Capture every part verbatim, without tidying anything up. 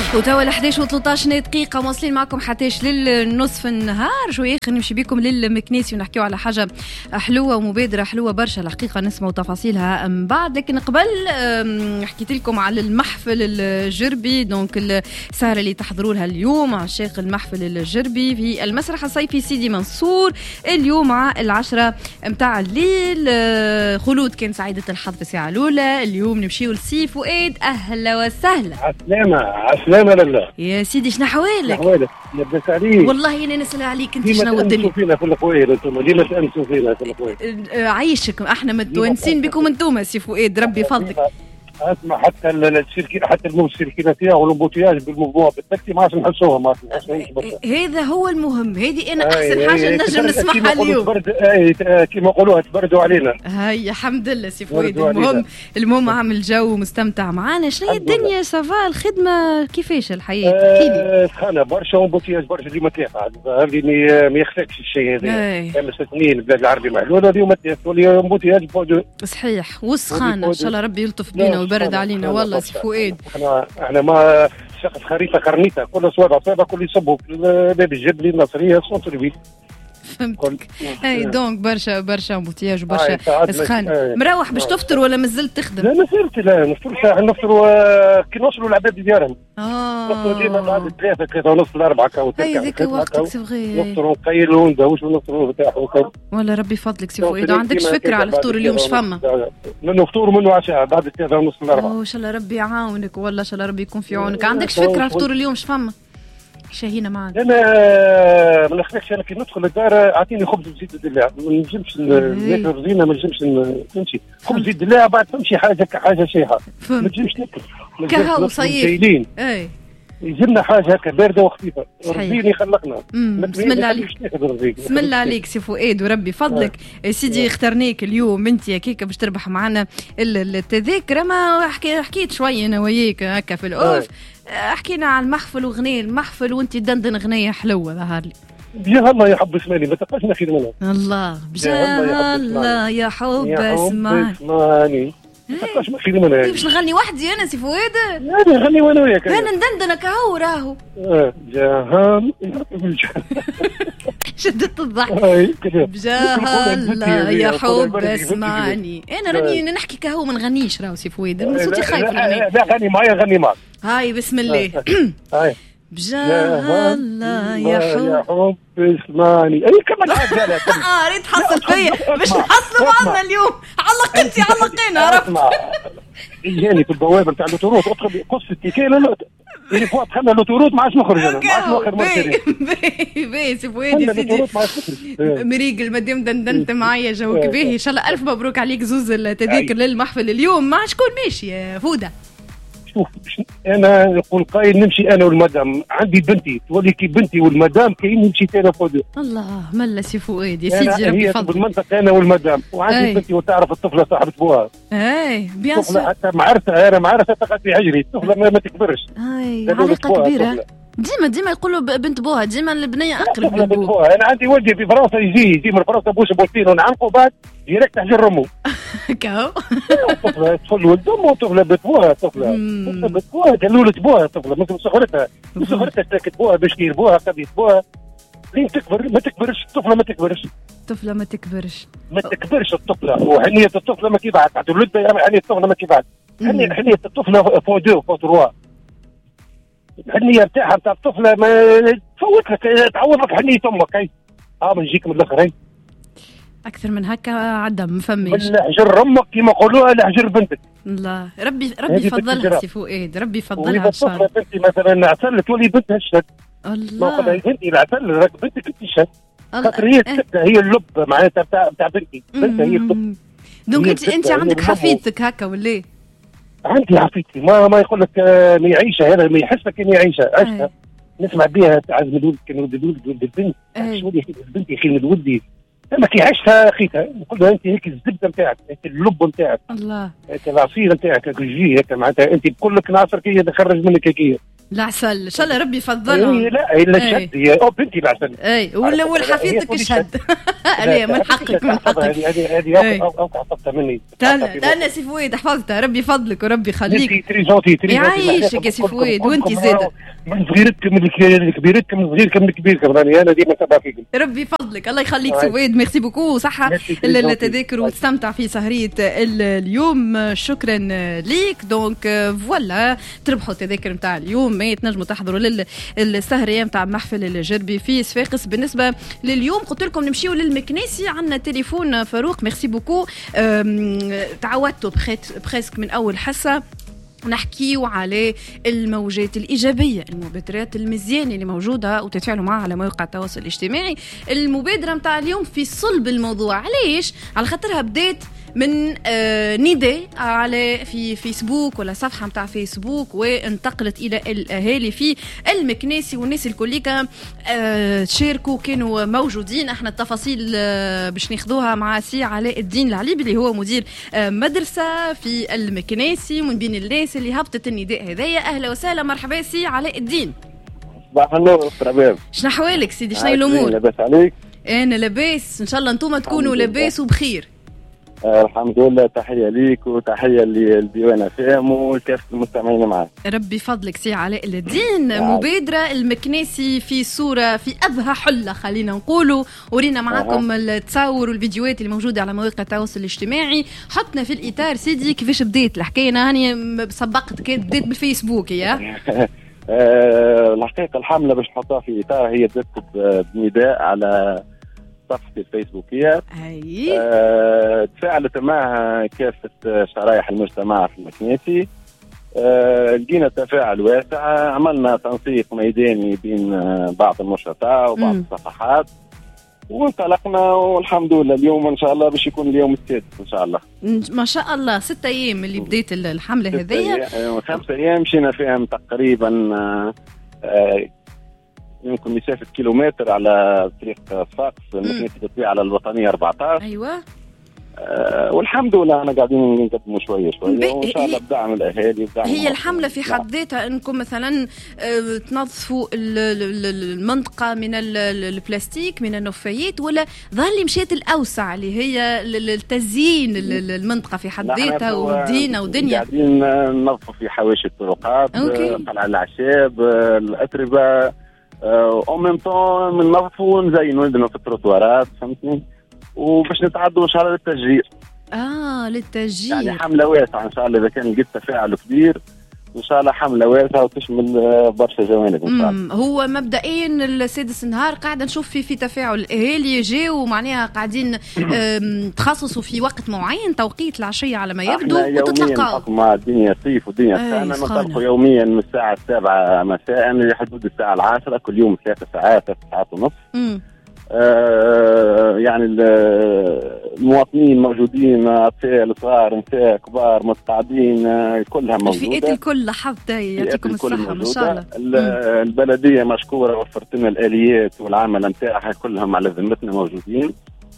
وتوا الحداش وثلاثطاش دقيقة موصلين معكم حتىش للنصف النهار. شوية خلينا نمشي بكم للمكنيسي ونحكيو على حاجة حلوة ومبادرة حلوة برشا الحقيقة، نسمعوا تفاصيلها من بعد. لكن قبل حكيت لكم على المحفل الجربي، دونك السهرة اللي تحضروا لها اليوم عشاق المحفل الجربي في المسرح الصيفي سيدي منصور اليوم مع العشرة متاع الليل. خلود كان سعيدة الحظ في الساعة الأولى، اليوم نمشيو لسي فؤاد. أهلا وسهلا. عسلامة عسلامة لله يا سيدي شنو حوالك؟ حوالك لاباس عليك؟ والله انا نسال عليك انت شنو الدنيا؟ ديما فينا في القوير انتم، ديما تأنسوا فينا في القوير. عايشك، احنا متونسين بكم انتم سي فؤاد، ربي يفضلك. اسمع حتى الشركه حتى الموسيقى فيها والمبوتياج بالموضوع بالتاكسي ما عادش نحسوها، ما نحسوهاش. هذا هو المهم، هذه انا احسن حاجه نجم نسمعها اليوم. كيما يقولوها تبردوا علينا. هاي الحمد لله سي فؤاد. المهم المهم عامل جو مستمتع معانا. شنو هي الدنيا صافا الخدمه كيفاش الحياه؟ احكي لي. سخانه برشا ومبوتياج برشا ديما تلاقى، هذه ما يخفاكش الشيء هذا. خمس سنين البلاد العربي محلوله اليوم تولي مبوتياج فوق. صحيح، والسخانه ان شاء الله ربي يلطف بينا ويبرد علينا والله سي فؤاد. احنا احنا ما شخص خريطه خرنيطه كل صوابع صوابع كل يصبوا في باب الجبلي النصريه سونتر بي. فهمتك. اي دونك برشا برشا امبوتياج وبرشا سخان. مروح باش تفطر ولا مازلت تخدم؟ لا ما زلت، لا نفطر نفطروا كي نوصلوا العباد ديالهم. اه نفطروا ديما بعد ثلاثه ثلاثه ونص لاربعه كاو. اي ذيك وقتك سي فغي. نفطروا نقيلوا وندوش ونفطروا ونرتاحوا. ولا ربي يفضلك سي فؤاد. عندكش فكره على الفطور اليوم اش فما؟ منه فطور ومنه عشاء بعد ثلاثه ونص لاربعه. ان شاء الله ربي يعاونك والله، ان شاء الله ربي يكون في عونك. عندكش فكره الفطور اليوم اش فما؟ شاهينا معاك. انا ما نخليكش، انا كي ندخل الدار اعطيني خبز بزيت الدلاع، ما نجمش ناكل رزينه، ما نجمش نمشي خبز زيت الدلاع بعد تمشي حاجه حاجه شيحه، ما نجمش ناكل كهو صيف. اي يجبنا حاجه هكا بارده وخفيفه. الرزين يخلقنا. بسم الله عليك، بسم الله عليك سي فؤاد وربي فضلك. آه. سيدي اخترناك اليوم انت هكاك باش تربح معنا التذاكر. ما حكيت شويه انا وياك هكا في الاوف. حكينا على المحفل وغني المحفل وانت دندن غنيه حلوه ظهر لي. بجاه الله يا حب اسمعني، ما تبقاش نخير منها. الله بجاه الله يا حب اسمعني. ما تبقاش نخير منها. باش نغني وحدي انا سي فؤاد؟ لا نغني وانا وياك. انا ندندنك هاو راهو. اه جاهام شدت الضحك. بجاه الله يا حب اسمعني. انا راني نحكي كهو ما نغنيش راهو سي فؤاد، من صوتي خايف. لا غني معايا غني معك. هاي بسم الله. هاي بجاه الله يا حب اسمعني. اي كمان حاجه. اه ريت تحصل فيا باش نحصلوا بعضنا اليوم. علق انت علقينا عرفت. يجاني في البوابه نتاع الاوتوروت ادخل قص التيكيل اللي فوق دخلنا الاوتوروت ما عادش نخرج. انا ما عادش نخرج مرتين. باهي باهي سي فؤاد يا سيدي مريقل مادام دندنت معايا جوك باهي. ان شاء الله الف مبروك عليك زوز التذاكر للمحفل اليوم. مع شكون ماشي يا فوده؟ شوف انا نقول قايل نمشي انا والمدام، عندي بنتي تولي كي بنتي والمدام كاين نمشي انا فوق. الله ملا سي فؤاد يا سيدي ربي يفضلك. بالمنطقه انا والمدام وعندي أي. بنتي وتعرف الطفله صاحبه بوها. اي بيان سور. حتى معرفتها انا معرفتها تقعد في حجري. الطفله ما, ما تكبرش. اي عريقه كبيره. ديما ديما يقولوا بنت بوها، ديما البنيه اقرب من بوها. انا عندي ولدي في فرنسا يجي يجي من فرنسا بوش بولتين ونعنقوا بعد ديريكت حجر رمو. كاو الطفله تدخل ولد امه الطفله بتبوها. الطفله الطفله بتبوها قالوا بوها. الطفله من صغرتها من صغرتها تاكل بوها باش يربوها قبل بوها لين تكبر. ما تكبرش الطفله، ما تكبرش الطفله، ما تكبرش ما تكبرش الطفله. وحنيه الطفله ما كيبعد بعد الولد. حنيه الطفله ما كيبعد. حنيه حنيه الطفله فوق دو فوق تروا. الحنيه نتاعها نتاع الطفله ما تفوت لك، تعوض لك حنيه امك. اي اه نجيك من الاخر. هي اكثر من هكا عدم ما فماش. من حجر امك كيما يقولوها لحجر بنتك. الله ربي ربي يفضلها سي فؤاد، ربي يفضلها ان شاء الله. بنتي مثلا عسل تولي بنتها الشد. الله ما قلت انت العسل راك بنتك انت الشد. خاطر هي السكه هي اللب معناتها بتاع بتاع بنتي. بنتها هي اللب. دونك انت انت عندك حفيدتك هكا ولا؟ عندي حفيدتي ما ما يقول لك ما يعيشها هذا، ما يحسك اني يعيشها عشتها. نسمع بها تعز من ولد كان ولد ولد ولد البنت. شو بنتي خير من ولدي. اما كي عشتها خيتها نقول لها انت هيك الزبده نتاعك، انت اللب نتاعك. الله هيك العصير نتاعك هيك الجي هيك معناتها انت بكل لك ناصر كي تخرج منك هيك. العسل ان شاء الله ربي يفضلهم. لا هي الشد هي او بنتي العسل اي ولا والحفيدتك الشد عليه من حقك من حقك. هذه هذه اوقع طبطه مني. انا سي فؤاد حفظتها ربي يفضلك وربي يخليك. تري جونتي تري يعيشك يا سي فؤاد وانت زاده من صغيرتكم من كبيرتكم من صغيركم من كبيركم راني انا ديما تبع فيكم. ربي يفضلك الله يخليك سي فؤاد. ميرسي بوكو صحه التذاكر وتستمتع في سهريه اليوم. شكرا ليك. دونك فوالا تربحوا التذاكر نتاع اليوم تنجموا تحضروا للسهريه نتاع محفل الجربي في صفاقس. بالنسبه لليوم قلت لكم نمشيو للمكنيسي. عندنا تليفون فاروق. ميرسي بوكو. تعودتوا بريسك من اول حصه نحكيو على الموجات الإيجابية المبادرات المزيانة اللي موجودة وتتفاعلوا معها على مواقع التواصل الاجتماعي. المبادرة متاع اليوم في صلب الموضوع. علاش؟ على خاطرها بدات من آه نداء على في فيسبوك ولا صفحة متاع فيسبوك وانتقلت إلى الأهالي في المكنيسي والناس الكليكا آه تشاركوا كانوا موجودين. احنا التفاصيل آه باش ناخذوها مع سي علاء الدين العليبي اللي هو مدير آه مدرسة في المكنيسي من بين الناس اللي هبطت النداء هذايا. أهلا وسهلا مرحبا سي علاء الدين. صباح النور شباب. شنو أحوالك سيدي؟ شنو الأمور؟ لاباس عليك؟ أنا لاباس إن شاء الله أنتم تكونوا لاباس وبخير. آه الحمد لله. تحية ليك وتحية للديوان فهم وكافة المستمعين معك. ربي فضلك سي علاء الدين. آه. مبادرة المكنيسي في صورة في أبهى حلة خلينا نقولوا. ورينا معكم آه. التصاور والفيديوهات اللي موجودة على مواقع التواصل الاجتماعي. حطنا في الإطار سيدي كيفاش بديت الحكاية. أنا هاني سبقت كانت بديت بالفيسبوك يا آه الحقيقة الحملة باش نحطها في إطار هي بدأت بنداء على صفحتي الفيسبوكية. أي أه تفاعلت معها كافة شرائح المجتمع في المكنيسي. أه لقينا تفاعل واسع. عملنا تنسيق ميداني بين بعض النشطاء وبعض م. الصفحات وانطلقنا والحمد لله. اليوم ان شاء الله باش يكون اليوم السادس ان شاء الله. ما شاء الله. ستة ايام اللي بديت الحملة هذيا. خمسة ايام مشينا فيهم تقريبا أه أه يمكن مسافة كيلومتر على طريق صفاقس. المكنيسي تطبيق على الوطنية أربعة عشر. أيوة. أه والحمد لله أنا قاعدين نقدموا شوية شوية وإن شاء الله بدعم الأهالي. بدعم هي الحملة في حد ذاتها أنكم مثلا أه تنظفوا المنطقة من البلاستيك من النفايات ولا ظل مشيت الأوسع اللي هي التزيين المنطقة في حد ذاتها ودينا ودنيا. قاعدين ننظفوا في حواشي الطرقات قلعة الأعشاب الأتربة او ميم طون من نظفوا ونزينوا عندنا في التروتوارات فهمتني وباش نتعدوا ان شاء الله للتشجير. اه للتشجير يعني حمله واسعه ان شاء الله. اذا كان لقيت تفاعل كبير ان شاء الله حمله واسعه وتشمل برشا جوانب ان شاء الله. هو مبدئيا السادس نهار قاعده نشوف في في تفاعل. الاهالي جاوا معناها قاعدين تخصصوا في وقت معين توقيت العشيه على ما يبدو وتتلقاو مع الدنيا صيف والدنيا سخانه. ننطلقوا يوميا من الساعه السابعة مساء لحدود الساعه العاشرة كل يوم ثلاث ساعات ثلاث ساعات ونص. آه يعني المواطنين موجودين أطفال صغار نساء كبار متقاعدين آه كلها موجودة. الفئات الكل لحظة يعطيكم الصحة ما شاء الله. البلدية مشكورة وفرت لنا الآليات والعمل نتاعها كلهم على ذمتنا موجودين.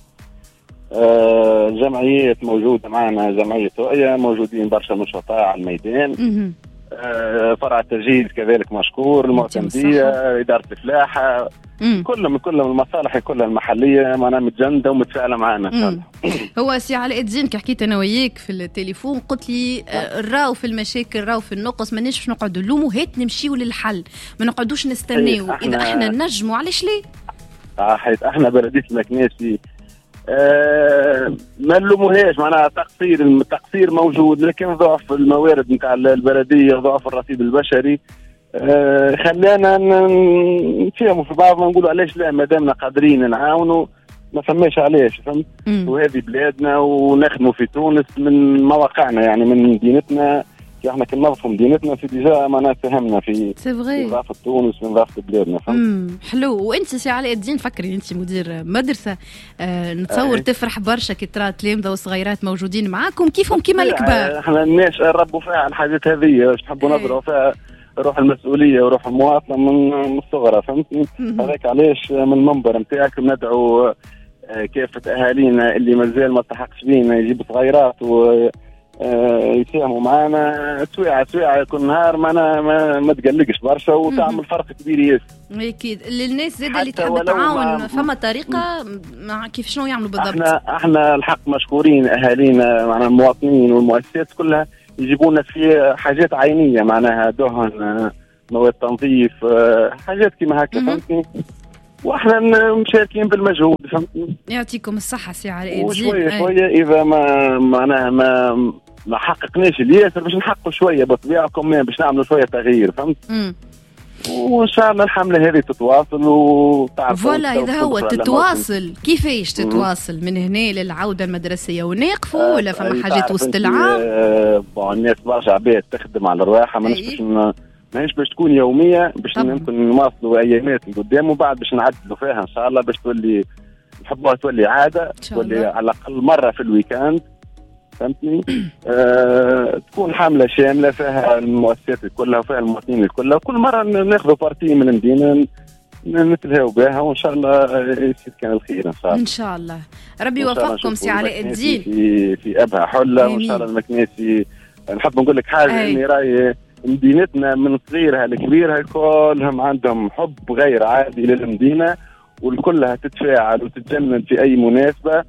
آه جمعيات موجودة معنا جمعية رؤية موجودين برشا نشطاء على الميدان. آه فرع التجهيز كذلك مشكور. المعتمدية إدارة الفلاحة كلهم كلهم المصالح كلها المحليه معنا متجنده ومتفاعله معنا ان شاء الله. هو سي علاء الدين كي حكيت انا وياك في التليفون قلت لي آه راو في المشاكل راو في النقص ماناش باش نقعدوا نلوموا هات نمشيو للحل ما نقعدوش نستناو. اذا احنا نجموا علاش ليه؟ اه حيت احنا بلديه المكنيسي آه ما نلوموهاش معناها تقصير التقصير موجود لكن ضعف الموارد نتاع البلديه ضعف الرصيد البشري آه خلانا نفهموا في بعضنا نقولوا علاش لا ما دامنا قادرين نعاونوا ما فماش علاش فهمت. وهذه بلادنا ونخدموا في تونس من مواقعنا يعني من مدينتنا احنا كنا نظفوا مدينتنا في ديجا معناها ساهمنا في نظافه تونس ونظافه بلادنا فهمت. حلو. وانت سي علاء الدين فكري انت مدير مدرسه آه نتصور أه. تفرح برشا كي ترى تلامذه وصغيرات موجودين معاكم كيفهم كيما الكبار. احنا الناس ربوا فيها الحاجات هذه باش نحبوا نظروا فيها روح المسؤوليه وروح المواطنه من الصغرى فهمتني. هذاك علاش من المنبر نتاعك ندعو كافه اهالينا اللي مازال ما التحقش بينا يجيبوا صغيرات و يساهموا معنا سويعة سويعة كل نهار، ما ما, ما تقلقش برشا وتعمل فرق كبير ياسر. اكيد للناس زاد اللي تحب تعاون فما طريقه مع كيف شنو يعملوا بالضبط؟ احنا احنا الحق مشكورين اهالينا معناها المواطنين والمؤسسات كلها يجيبوا لنا في حاجات عينيه معناها دهن مواد تنظيف حاجات كيما هكا فهمتني، واحنا مشاركين بالمجهود فهمتني. يعطيكم الصحه سي علاء الدين. شويه شويه اذا ما معناها ما ما حققناش الياسر باش نحققوا شويه بالطبيعه كمان باش نعملوا شويه تغيير فهمت. امم وان شاء الله الحمله هذه تتواصل وتعرف فوالا اذا هو تتواصل كيفاش تتواصل من هنا للعوده المدرسيه وناقفوا آه ولا فما حاجات وسط العام؟ آه الناس برشا عباد تخدم على رواحها ماناش باش ماهيش باش تكون يوميه باش يمكن نواصلوا ايامات لقدام وبعد باش نعدلوا فيها ان شاء الله باش تولي نحبوها تولي عاده تولي على الاقل مره في الويكاند فهمتني. آه، تكون حمله شامله فيها المؤسسات كلها وفيها المواطنين كلها وكل مره ناخذوا بارتي من المدينه نتلهاو بها وان شاء الله يصير كان الخير ان شاء الله. ان شاء الله ربي يوفقكم سي علاء الدين في في ابها حله وان شاء الله المكناسي. نحب نقول لك حاجه اني راي مدينتنا من صغيرها لكبيرها كلهم عندهم حب غير عادي للمدينه والكلها تتفاعل وتتجنن في اي مناسبه.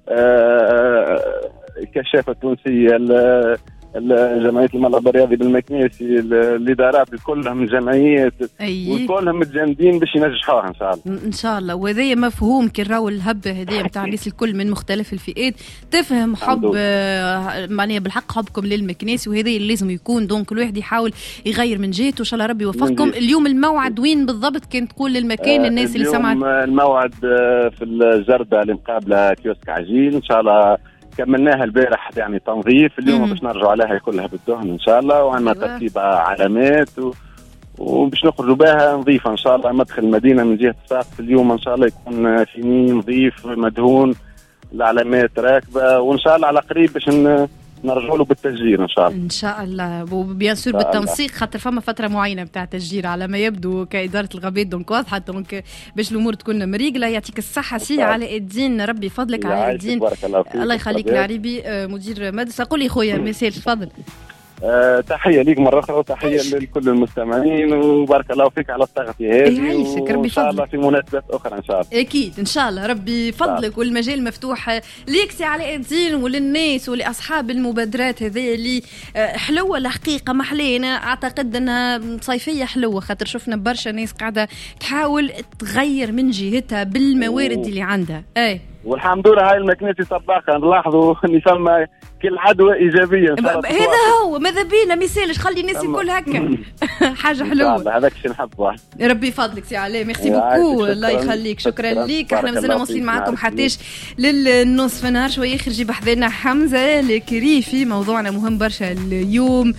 آه الكشافه التونسيه جمعيه الملعب الرياضي بالمكناسي الادارات كلهم جمعيات وكلهم متجندين باش ينجحوها ان شاء الله. ان شاء الله وهذا مفهوم كي راهو الهبه هذه نتاع الناس الكل من مختلف الفئات تفهم حب آه معناها بالحق حبكم للمكناسي وهذا اللي لازم يكون دونك كل واحد يحاول يغير من جهته ان شاء الله ربي يوفقكم. اليوم الموعد وين بالضبط كان تقول للمكان للناس آه اللي سمعت؟ الموعد آه في الجردة اللي مقابله كيوسك عجين ان شاء الله كملناها البارح يعني تنظيف اليوم باش نرجعوا عليها كلها بالدهن ان شاء الله وعندنا ترتيب علامات و... وباش نخرجوا بها نظيفه ان شاء الله. مدخل المدينه من جهه الساقف اليوم ان شاء الله يكون فيني نظيف مدهون العلامات راكبه وان شاء الله على قريب باش ن... نرجعوا له بالتسجيل ان شاء الله. ان شاء الله وبيان سور بالتنسيق خاطر فما فتره معينه نتاع تسجيل على ما يبدو كاداره الغابات دونك واضحه دونك باش الامور تكون مريقله. يعطيك الصحه سي علاء الدين ربي فضلك علاء الدين. الله, الله يخليك العريبي مدير مدرسه. قول لي خويا مثال تفضل. أه تحيه ليك مره اخرى وتحيه لكل المستمعين وبارك الله فيك على التغطيه هذه يعيشك ربي فضلك. ان شاء الله في مناسبات اخرى ان شاء الله. اكيد ان شاء الله ربي فضلك والمجال مفتوح ليك سي علاء الدين وللناس ولاصحاب المبادرات هذه اللي حلوه الحقيقه محلينا. اعتقد انها صيفيه حلوه خاطر شفنا برشا ناس قاعده تحاول تغير من جهتها بالموارد اللي عندها. اي والحمد لله هاي المكنسي طباقه نلاحظوا ان فما كل عدوى ايجابيه هذا هو ماذا بينا ميسالش خلي الناس الكل هكا حاجه حلوه هذاك الشيء نحبه. ربي يفضلك سي علاء ميرسي بوكو الله يخليك شكرا ليك. احنا مازلنا واصلين معكم حتىش للنصف نهار شويه يخرج بحذنا حمزه الكريفي. موضوعنا مهم برشا اليوم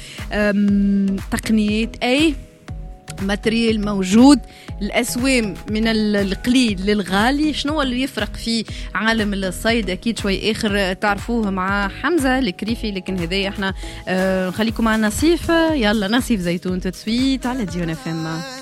تقنيات اي ماتريال موجود الأسوام من القليل للغالي شنو اللي يفرق في عالم الصيد أكيد شوي آخر تعرفوه مع حمزة الكريفي. لكن هذا احنا آه نخليكم مع نصيف. يلا نصيف زيتون تتسويت على ديون اف ام.